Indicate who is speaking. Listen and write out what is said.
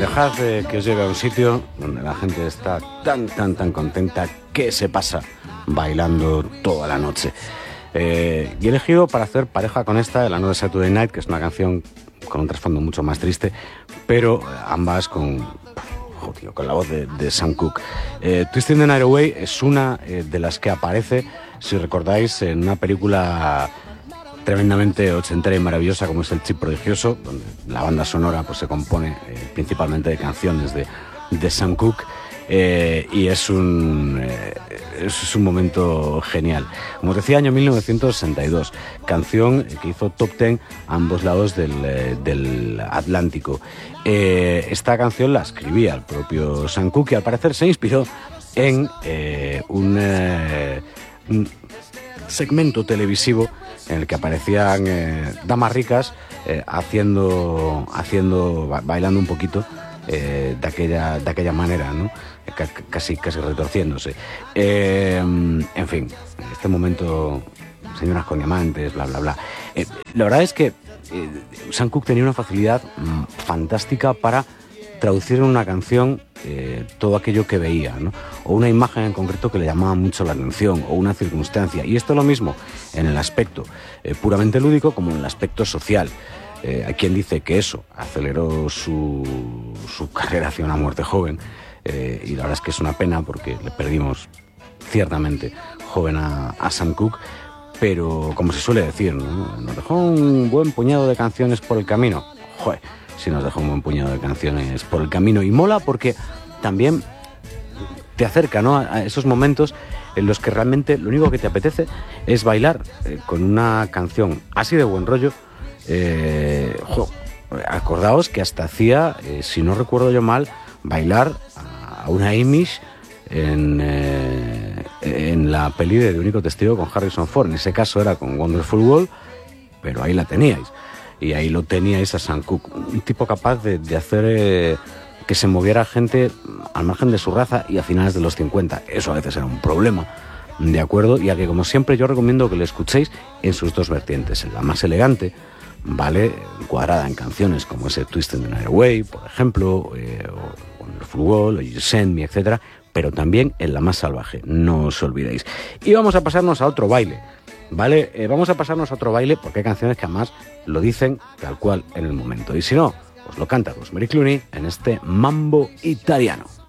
Speaker 1: dejad que os lleve a un sitio donde la gente está tan contenta que se pasa bailando toda la noche. Y he elegido para hacer pareja con esta el Another Saturday Night, que es una canción con un trasfondo mucho más triste, pero ambas con la voz de Sam Cooke. Twisting the Night Away es una de las que aparece, si recordáis, en una película tremendamente ochentera y maravillosa como es El Chip Prodigioso, donde la banda sonora pues se compone principalmente de canciones de Sam Cooke, y es un momento genial. Como os decía, año 1962, canción que hizo top 10 a ambos lados del Atlántico. Esta canción la escribía el propio Sam Cooke y al parecer se inspiró en un segmento televisivo en el que aparecían damas ricas bailando un poquito de aquella manera, ¿no? Casi retorciéndose. En fin, en este momento, señoras con diamantes, bla, bla, bla. La verdad es que Sam Cooke tenía una facilidad fantástica para traducir en una canción todo aquello que veía, ¿no? O una imagen en concreto que le llamaba mucho la atención, o una circunstancia. Y esto es lo mismo en el aspecto puramente lúdico como en el aspecto social. Hay quien dice que eso aceleró su carrera hacia una muerte joven, y la verdad es que es una pena porque le perdimos ciertamente joven a Sam Cooke, pero como se suele decir, ¿no? Nos dejó un buen puñado de canciones por el camino. Joder, sí nos dejó un buen puñado de canciones por el camino, y mola porque también te acerca, ¿no?, a esos momentos en los que realmente lo único que te apetece es bailar con una canción así de buen rollo. Acordaos que hasta hacía, si no recuerdo yo mal, bailar a una Amish en la peli de Único Testigo con Harrison Ford. En ese caso era con Wonderful World, pero ahí la teníais. Y ahí lo teníais a Sam Cooke, un tipo capaz de hacer que se moviera gente al margen de su raza y a finales de los 50. Eso a veces era un problema, ¿de acuerdo? Y a que, como siempre, yo recomiendo que le escuchéis en sus dos vertientes. En la más elegante, ¿vale?, cuadrada en canciones como ese Twisting the Night Away, por ejemplo, o Wonderful World, o You Send Me, etc., pero también en la más salvaje, no os olvidéis. Y vamos a pasarnos a otro baile, ¿vale? Vamos a pasarnos a otro baile porque hay canciones que además lo dicen tal cual en el momento. Y si no, os lo canta Rosemary Clooney en este Mambo Italiano.